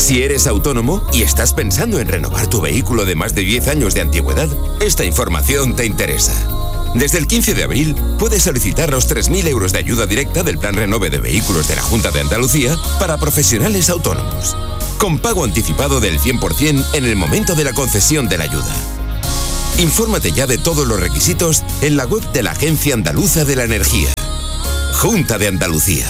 Si eres autónomo y estás pensando en renovar tu vehículo de más de 10 años de antigüedad, esta información te interesa. Desde el 15 de abril puedes solicitar los 3.000 euros de ayuda directa del Plan Renove de Vehículos de la Junta de Andalucía para profesionales autónomos, con pago anticipado del 100% en el momento de la concesión de la ayuda. Infórmate ya de todos los requisitos en la web de la Agencia Andaluza de la Energía. Junta de Andalucía.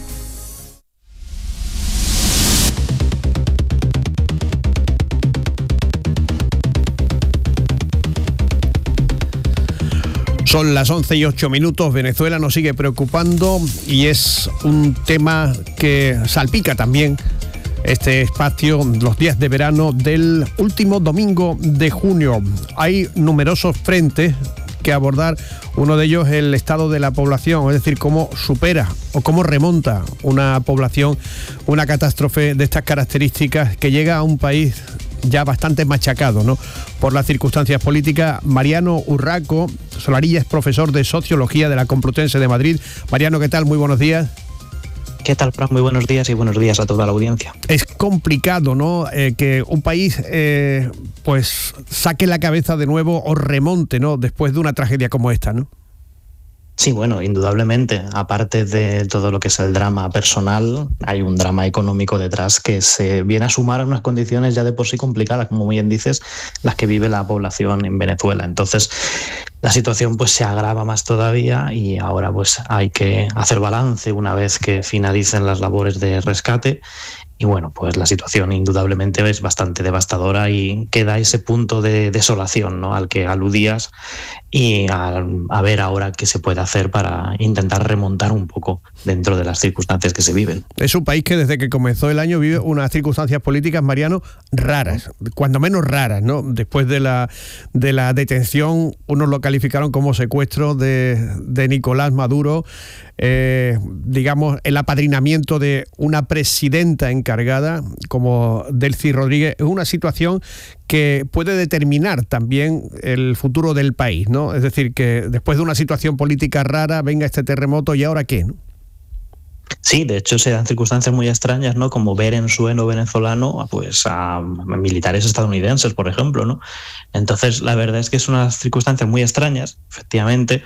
Son las 11:08. Venezuela nos sigue preocupando y es un tema que salpica también este espacio, los días de verano del último domingo de junio. Hay numerosos frentes que abordar. Uno de ellos es el estado de la población, es decir, cómo supera o cómo remonta una población una catástrofe de estas características que llega a un país ya bastante machacado, ¿no?, por las circunstancias políticas. Mariano Urraco Solarilla es profesor de Sociología de la Complutense de Madrid. Mariano, ¿qué tal? Muy buenos días. ¿Qué tal, Fran? Muy buenos días y buenos días a toda la audiencia. Es complicado, ¿no?, que un país pues saque la cabeza de nuevo o remonte, ¿no?, después de una tragedia como esta, ¿no? Sí, bueno, indudablemente, aparte de todo lo que es el drama personal, hay un drama económico detrás que se viene a sumar a unas condiciones ya de por sí complicadas, como bien dices, las que vive la población en Venezuela. Entonces, la situación pues se agrava más todavía y ahora pues hay que hacer balance una vez que finalicen las labores de rescate. Y bueno, pues la situación indudablemente es bastante devastadora y queda ese punto de desolación, ¿no?, al que aludías, y a ver ahora qué se puede hacer para intentar remontar un poco dentro de las circunstancias que se viven. Es un país que desde que comenzó el año vive unas circunstancias políticas, Mariano, raras, cuando menos raras, ¿no? Después de la detención, unos lo calificaron como secuestro de Nicolás Maduro, digamos, el apadrinamiento de una presidenta encargada como Delcy Rodríguez. Es una situación que puede determinar también el futuro del país, ¿no? Es decir, que después de una situación política rara venga este terremoto, ¿y ahora qué?, ¿no? Sí, de hecho se dan circunstancias muy extrañas, ¿no?, como ver en suelo venezolano pues a militares estadounidenses, por ejemplo, ¿no? Entonces la verdad es que son unas circunstancias muy extrañas, efectivamente,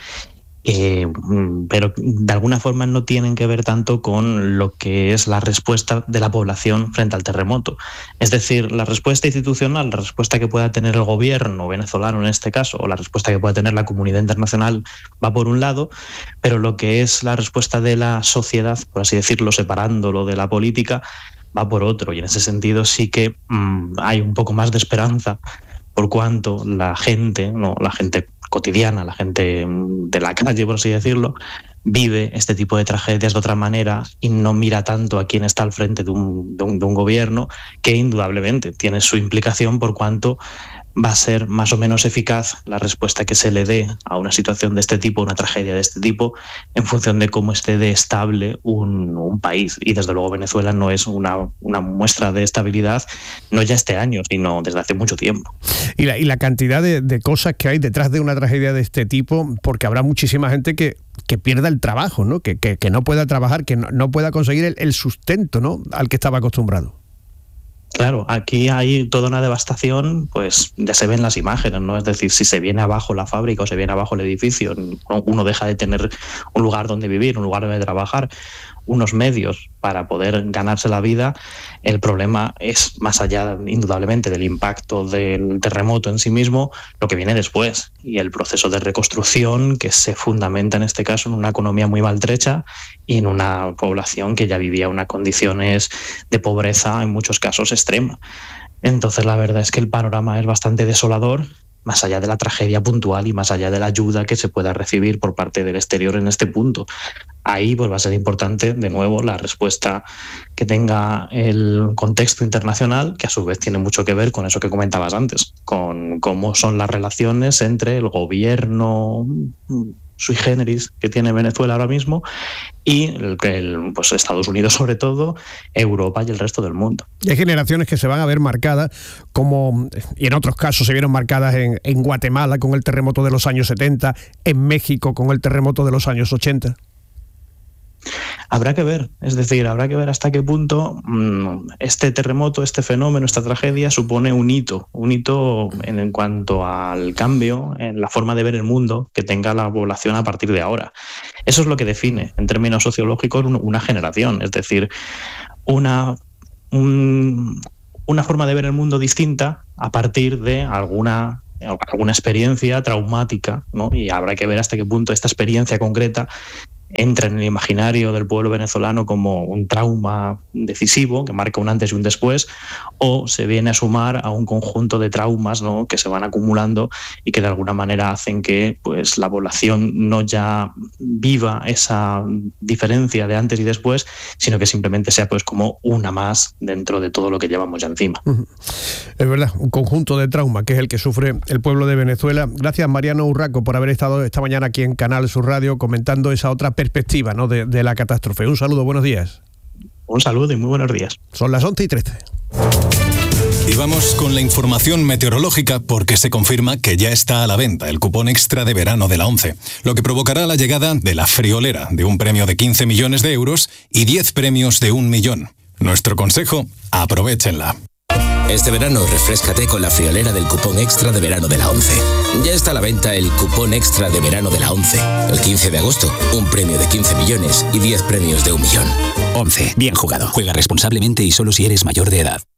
pero de alguna forma no tienen que ver tanto con lo que es la respuesta de la población frente al terremoto. Es decir, la respuesta institucional, la respuesta que pueda tener el gobierno venezolano en este caso, o la respuesta que pueda tener la comunidad internacional, va por un lado, pero lo que es la respuesta de la sociedad, por así decirlo, separándolo de la política, va por otro. Y en ese sentido sí que hay un poco más de esperanza, por cuanto la gente, ¿no?, la gente cotidiana, la gente de la calle, por así decirlo, vive este tipo de tragedias de otra manera y no mira tanto a quién está al frente de un gobierno, que indudablemente tiene su implicación por cuanto va a ser más o menos eficaz la respuesta que se le dé a una situación de este tipo, una tragedia de este tipo, en función de cómo esté de estable un país. Y desde luego Venezuela no es una muestra de estabilidad, no ya este año, sino desde hace mucho tiempo. Y la cantidad de cosas que hay detrás de una tragedia de este tipo, porque habrá muchísima gente que pierda el trabajo, ¿no?, que no pueda trabajar, que no pueda conseguir el sustento, ¿no?, al que estaba acostumbrado. Claro, aquí hay toda una devastación, pues ya se ven las imágenes, ¿no? Es decir, si se viene abajo la fábrica o se viene abajo el edificio, uno deja de tener un lugar donde vivir, un lugar donde trabajar, unos medios para poder ganarse la vida. El problema es, más allá indudablemente del impacto del terremoto en sí mismo, lo que viene después y el proceso de reconstrucción que se fundamenta en este caso en una economía muy maltrecha y en una población que ya vivía unas condiciones de pobreza en muchos casos extrema. Entonces la verdad es que el panorama es bastante desolador, más allá de la tragedia puntual y más allá de la ayuda que se pueda recibir por parte del exterior en este punto. Ahí pues va a ser importante, de nuevo, la respuesta que tenga el contexto internacional, que a su vez tiene mucho que ver con eso que comentabas antes, con cómo son las relaciones entre el gobierno sui generis que tiene Venezuela ahora mismo y pues Estados Unidos sobre todo, Europa y el resto del mundo. Y hay generaciones que se van a ver marcadas, como y en otros casos se vieron marcadas en Guatemala con el terremoto de los años 70, en México con el terremoto de los años 80. Habrá que ver, es decir, habrá que ver hasta qué punto este terremoto, este fenómeno, esta tragedia supone un hito en cuanto al cambio en la forma de ver el mundo que tenga la población a partir de ahora. Eso es lo que define, en términos sociológicos, una generación, es decir, una forma de ver el mundo distinta a partir de alguna experiencia traumática, ¿no? Y habrá que ver hasta qué punto esta experiencia concreta entra en el imaginario del pueblo venezolano como un trauma decisivo que marca un antes y un después, o se viene a sumar a un conjunto de traumas, ¿no?, que se van acumulando y que de alguna manera hacen que pues la población no ya viva esa diferencia de antes y después, sino que simplemente sea pues como una más dentro de todo lo que llevamos ya encima. Es verdad, un conjunto de trauma que es el que sufre el pueblo de Venezuela. Gracias, Mariano Urraco, por haber estado esta mañana aquí en Canal Sur Radio comentando esa otra perspectiva, ¿no?, de la catástrofe. Un saludo, buenos días. Un saludo y muy buenos días. Son las 11:13. Y vamos con la información meteorológica porque se confirma que ya está a la venta el cupón extra de verano de la ONCE, lo que provocará la llegada de la friolera de un premio de 15 millones de euros y 10 premios de 1 millón. Nuestro consejo, aprovéchenla. Este verano refréscate con la friolera del cupón extra de verano de la ONCE. Ya está a la venta el cupón extra de verano de la ONCE. El 15 de agosto, un premio de 15 millones y 10 premios de 1 millón. ONCE, bien jugado. Juega responsablemente y solo si eres mayor de edad.